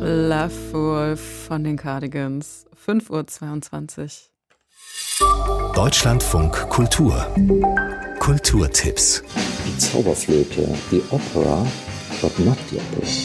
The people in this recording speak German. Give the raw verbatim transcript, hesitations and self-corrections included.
Love Fool von den Cardigans. fünf Uhr zweiundzwanzig. Deutschlandfunk Kultur. Kulturtipps. Die Zauberflöte, die Opera, but not the opera.